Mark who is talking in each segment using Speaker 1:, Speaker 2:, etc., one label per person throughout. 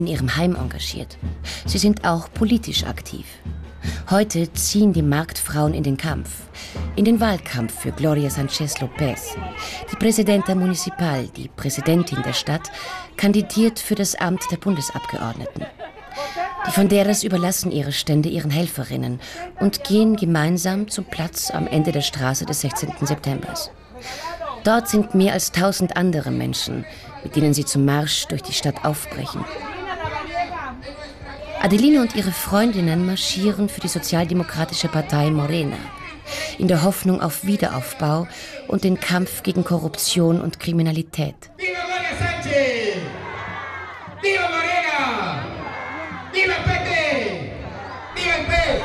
Speaker 1: in ihrem Heim engagiert. Sie sind auch politisch aktiv. Heute ziehen die Marktfrauen in den Kampf. In den Wahlkampf für Gloria Sanchez López. Die Presidenta Municipal, die Präsidentin der Stadt, kandidiert für das Amt der Bundesabgeordneten. Die Fonderas überlassen ihre Stände ihren Helferinnen und gehen gemeinsam zum Platz am Ende der Straße des 16. September. Dort sind mehr als 1000 andere Menschen, mit denen sie zum Marsch durch die Stadt aufbrechen. Adelina und ihre Freundinnen marschieren für die sozialdemokratische Partei Morena, in der Hoffnung auf Wiederaufbau und den Kampf gegen Korruption und Kriminalität.
Speaker 2: Viva Gloria Sánchez! Viva Morena! Viva PT! Viva el PES!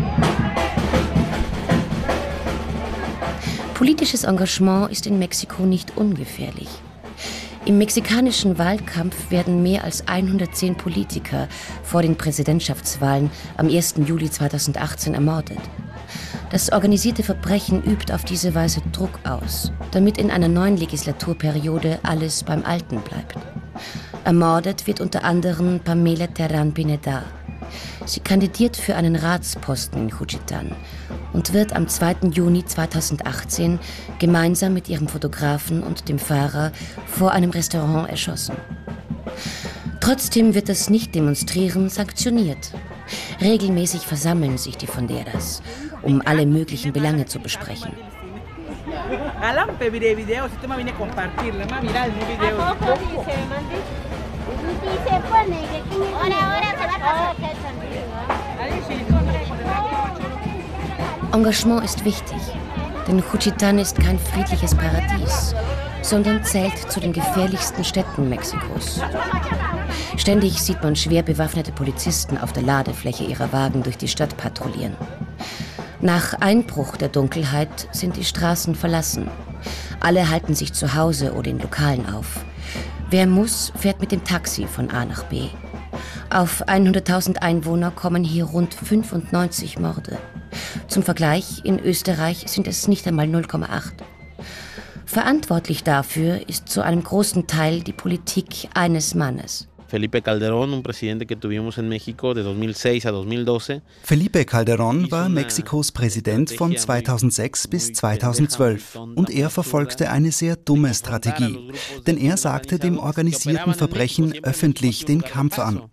Speaker 1: Politisches Engagement ist in Mexiko nicht ungefährlich. Im mexikanischen Wahlkampf werden mehr als 110 Politiker vor den Präsidentschaftswahlen am 1. Juli 2018 ermordet. Das organisierte Verbrechen übt auf diese Weise Druck aus, damit in einer neuen Legislaturperiode alles beim Alten bleibt. Ermordet wird unter anderem Pamela Terán Pineda. Sie kandidiert für einen Ratsposten in Juchitán und wird am 2. Juni 2018 gemeinsam mit ihrem Fotografen und dem Fahrer vor einem Restaurant erschossen. Trotzdem wird das Nicht-Demonstrieren sanktioniert. Regelmäßig versammeln sich die Fonderas, um alle möglichen Belange zu besprechen. Engagement ist wichtig, denn Juchitán ist kein friedliches Paradies, sondern zählt zu den gefährlichsten Städten Mexikos. Ständig sieht man schwer bewaffnete Polizisten auf der Ladefläche ihrer Wagen durch die Stadt patrouillieren. Nach Einbruch der Dunkelheit sind die Straßen verlassen. Alle halten sich zu Hause oder in Lokalen auf. Wer muss, fährt mit dem Taxi von A nach B. Auf 100.000 Einwohner kommen hier rund 95 Morde. Zum Vergleich, in Österreich sind es nicht einmal 0,8. Verantwortlich dafür ist zu einem großen Teil die Politik eines Mannes.
Speaker 3: Felipe Calderón, un presidente que tuvimos en México de 2006 a 2012.
Speaker 4: Felipe Calderón war Mexikos Präsident von 2006 bis 2012 und er verfolgte eine sehr dumme Strategie, denn er sagte dem organisierten Verbrechen öffentlich den Kampf an.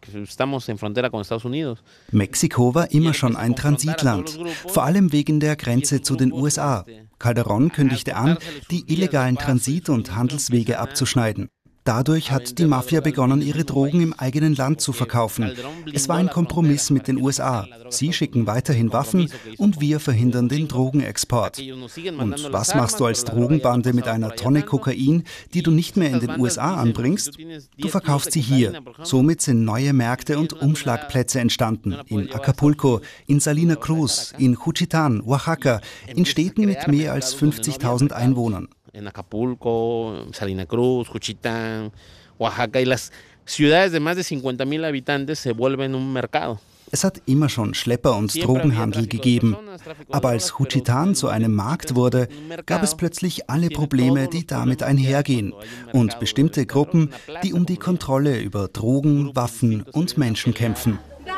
Speaker 4: Mexiko war immer schon ein Transitland, vor allem wegen der Grenze zu den USA. Calderón kündigte an, die illegalen Transit- und Handelswege abzuschneiden. Dadurch hat die Mafia begonnen, ihre Drogen im eigenen Land zu verkaufen. Es war ein Kompromiss mit den USA. Sie schicken weiterhin Waffen und wir verhindern den Drogenexport. Und was machst du als Drogenbande mit einer Tonne Kokain, die du nicht mehr in den USA anbringst? Du verkaufst sie hier. Somit sind neue Märkte und Umschlagplätze entstanden. In Acapulco, in Salina Cruz, in Juchitán, Oaxaca, in Städten mit mehr als 50.000 Einwohnern.
Speaker 3: En Acapulco, Salina Cruz, Juchitán, Oaxaca y las ciudades de más de 50.000 habitantes se vuelven un mercado.
Speaker 4: Es hat immer schon Schlepper- und Drogenhandel gegeben. Aber als Juchitán zu einem Markt wurde, gab es plötzlich alle Probleme, die damit einhergehen. Und bestimmte Gruppen, die um die Kontrolle über Drogen, Waffen und Menschen kämpfen.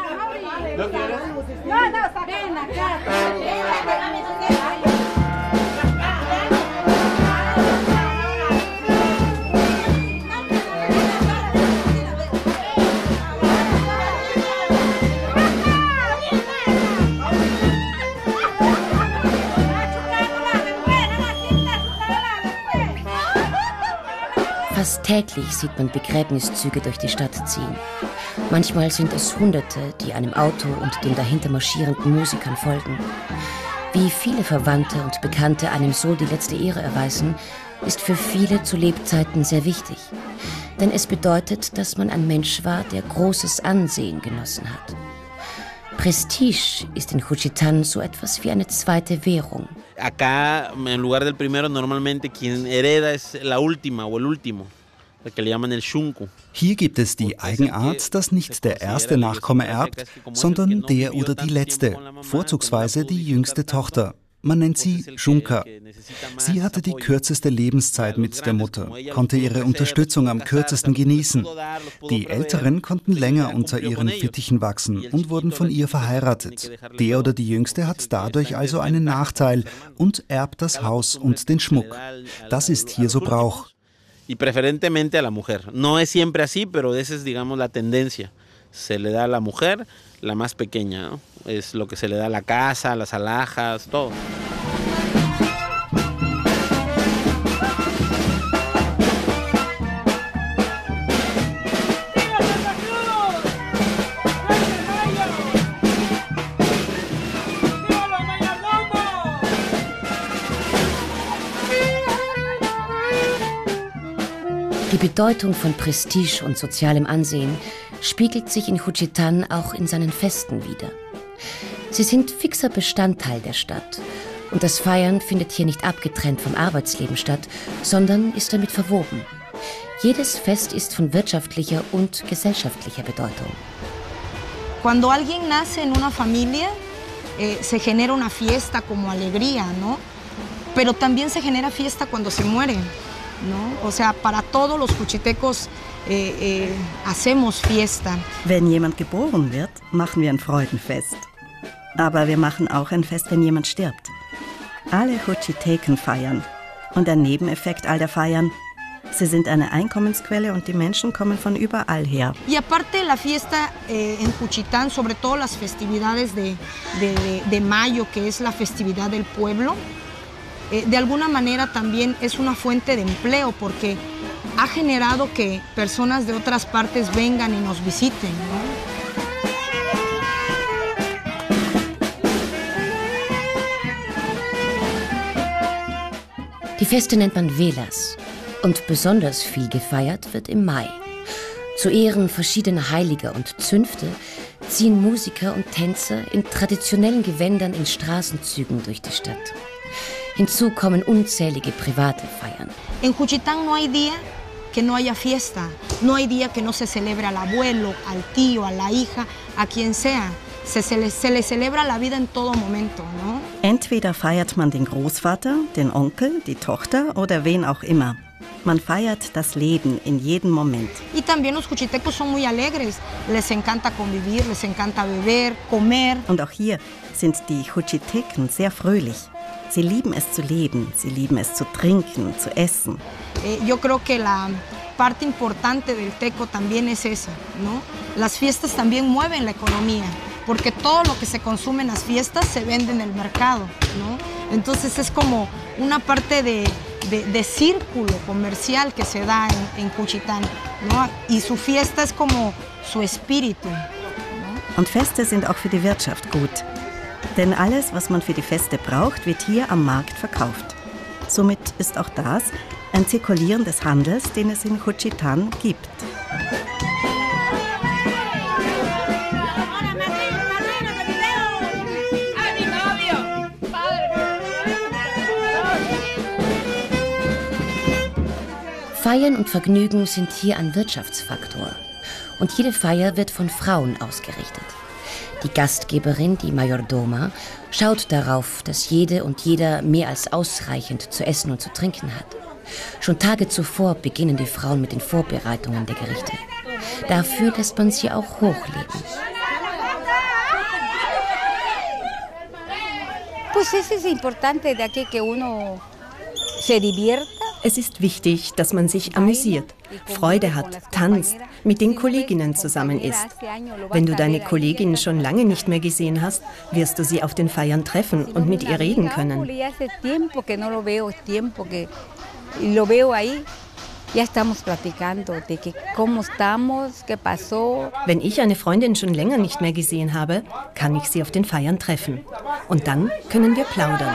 Speaker 1: Fast täglich sieht man Begräbniszüge durch die Stadt ziehen. Manchmal sind es Hunderte, die einem Auto und den dahinter marschierenden Musikern folgen. Wie viele Verwandte und Bekannte einem so die letzte Ehre erweisen, ist für viele zu Lebzeiten sehr wichtig. Denn es bedeutet, dass man ein Mensch war, der großes Ansehen genossen hat. Prestige ist in Juchitán so etwas wie eine zweite Währung.
Speaker 3: Acá, en lugar del primero, normalmente quien hereda es la última o el último, que le llaman el shunku.
Speaker 4: Hier gibt es die Eigenart, dass nicht der erste Nachkomme erbt, sondern der oder die letzte, vorzugsweise die jüngste Tochter. Man nennt sie Junca. Sie hatte die kürzeste Lebenszeit mit der Mutter, konnte ihre Unterstützung am kürzesten genießen. Die Älteren konnten länger unter ihren Fittichen wachsen und wurden von ihr verheiratet. Der oder die Jüngste hat dadurch also einen Nachteil und erbt das Haus und den Schmuck. Das ist hier so Brauch.
Speaker 3: Y preferentemente a la mujer. No es siempre así, pero esa es, digamos, la tendencia. Se le da a la mujer la más pequeña, ¿no? Es lo que se le da a la casa, las alhajas, todo.
Speaker 1: Die Bedeutung von Prestige und sozialem Ansehen spiegelt sich in Juchitán auch in seinen Festen wider. Sie sind fixer Bestandteil der Stadt und das Feiern findet hier nicht abgetrennt vom Arbeitsleben statt, sondern ist damit verwoben. Jedes Fest ist von wirtschaftlicher und gesellschaftlicher Bedeutung.
Speaker 5: Cuando alguien nace en una familia, se genera una fiesta como alegría, ¿no? Pero también se genera fiesta cuando se muere, ¿no? O sea, para todos los juchitecos hacemos fiesta.
Speaker 6: Wenn jemand geboren wird, machen wir ein Freudenfest. Aber wir machen auch ein Fest, wenn jemand stirbt. Alle Juchiteken feiern. Und ein Nebeneffekt all der Feiern: sie sind eine Einkommensquelle und die Menschen kommen von überall her.
Speaker 5: Y aparte la fiesta en Juchitán, sobre todo las festividades de mayo, que es la festividad del pueblo, de alguna manera también es una fuente de empleo porque ha generado que personas de otras partes vengan y nos visiten, ¿no?
Speaker 1: Die Feste nennt man Velas und besonders viel gefeiert wird im Mai. Zu Ehren verschiedener Heiliger und Zünfte ziehen Musiker und Tänzer in traditionellen Gewändern in Straßenzügen durch die Stadt. Hinzu kommen unzählige private Feiern.
Speaker 5: En Juchitán no hay día que no haya fiesta, no hay día que no se celebre al abuelo, al tío, a la hija, a quien sea. Se le celebra la vida en todo momento, ¿no?
Speaker 6: Entweder feiert man den Großvater, den Onkel, die Tochter oder wen auch immer. Man feiert das Leben in jedem Moment.
Speaker 5: Y también los juchitecos son muy alegres. Les encanta convivir, les encanta beber, comer.
Speaker 6: Und auch hier sind die Juchiteken sehr fröhlich. Sie lieben es zu leben, sie lieben es zu trinken, zu essen.
Speaker 5: Yo creo que la parte importante del teco también es esa, ¿no? Las fiestas también mueven la economía, porque todo lo que se consume en las fiestas se vende en el mercado, ¿no? Entonces es como una parte de círculo comercial que se da en Juchitán, ¿no? Y su fiesta es como su espíritu, ¿no?
Speaker 6: Und Feste sind auch für die Wirtschaft gut. Denn alles, was man für die Feste braucht, wird hier am Markt verkauft. Somit ist auch das ein Zirkulieren des Handels, den es in Juchitán gibt.
Speaker 1: Feiern und Vergnügen sind hier ein Wirtschaftsfaktor. Und jede Feier wird von Frauen ausgerichtet. Die Gastgeberin, die Mayordoma, schaut darauf, dass jede und jeder mehr als ausreichend zu essen und zu trinken hat. Schon Tage zuvor beginnen die Frauen mit den Vorbereitungen der Gerichte. Dafür lässt man sie auch hochleben.
Speaker 7: Pues es importante de aquí que uno se divierta.
Speaker 8: Es ist wichtig, dass man sich amüsiert, Freude hat, tanzt, mit den Kolleginnen zusammen ist. Wenn du deine Kollegin schon lange nicht mehr gesehen hast, wirst du sie auf den Feiern treffen und mit ihr reden können. Wenn ich eine Freundin schon länger nicht mehr gesehen habe, kann ich sie auf den Feiern treffen. Und dann können wir plaudern.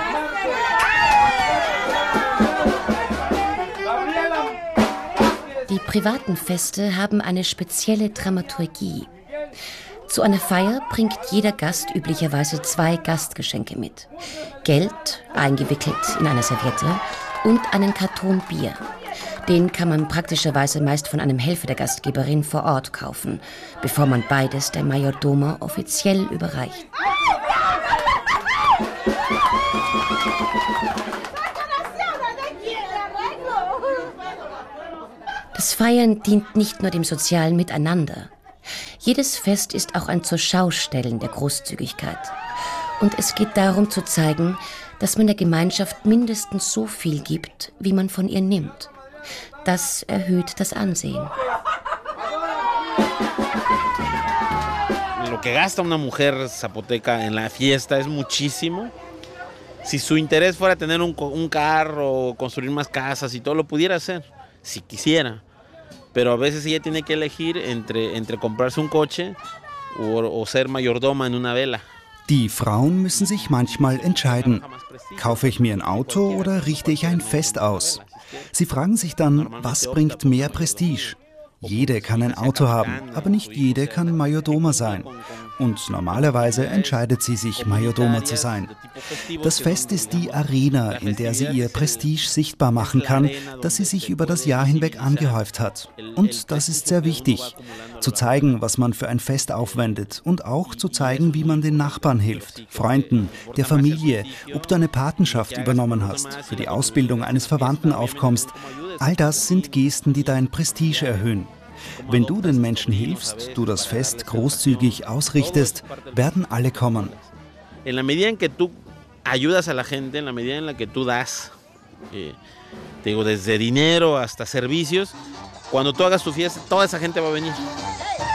Speaker 1: Die privaten Feste haben eine spezielle Dramaturgie. Zu einer Feier bringt jeder Gast üblicherweise 2 Gastgeschenke mit. Geld, eingewickelt in einer Serviette, und einen Karton Bier. Den kann man praktischerweise meist von einem Helfer der Gastgeberin vor Ort kaufen, bevor man beides der Mayordoma offiziell überreicht. Das Feiern dient nicht nur dem sozialen Miteinander. Jedes Fest ist auch ein Zur-Schau-Stellen der Großzügigkeit. Und es geht darum zu zeigen, dass man der Gemeinschaft mindestens so viel gibt, wie man von ihr nimmt. Das erhöht das Ansehen.
Speaker 3: Lo que gasta una mujer zapoteca en la fiesta es muchísimo. Si su interés fuera tener un carro, construir más casas y todo, lo pudiera hacer, si quisiera. Pero a veces ella tiene que elegir entre comprarse un coche o ser mayordoma en una vela.
Speaker 4: Die Frauen müssen sich manchmal entscheiden. Kaufe ich mir ein Auto oder richte ich ein Fest aus? Sie fragen sich dann, was bringt mehr Prestige? Jede kann ein Auto haben, aber nicht jede kann Majordoma sein. Und normalerweise entscheidet sie sich, Majordoma zu sein. Das Fest ist die Arena, in der sie ihr Prestige sichtbar machen kann, das sie sich über das Jahr hinweg angehäuft hat. Und das ist sehr wichtig, zu zeigen, was man für ein Fest aufwendet und auch zu zeigen, wie man den Nachbarn hilft, Freunden, der Familie, ob du eine Patenschaft übernommen hast, für die Ausbildung eines Verwandten aufkommst. All das sind Gesten, die dein Prestige erhöhen. Wenn du den Menschen hilfst, du das Fest großzügig ausrichtest, werden alle kommen.
Speaker 3: En la medida en que tú ayudas a la gente, en la medida en la que tú das, te digo, desde dinero hasta servicios, cuando tú hagas tu fiesta, toda esa gente va a venir.